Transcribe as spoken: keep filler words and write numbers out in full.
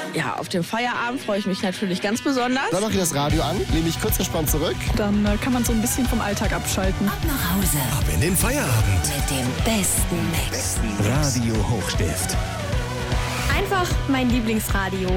Ja, auf den Feierabend freue ich mich natürlich ganz besonders. Dann mache ich das Radio an, lehne mich kurz gespannt zurück. Dann äh, kann man so ein bisschen vom Alltag abschalten. Ab nach Hause. Ab in den Feierabend. Mit dem besten Mix. Radio Hochstift. Einfach mein Lieblingsradio.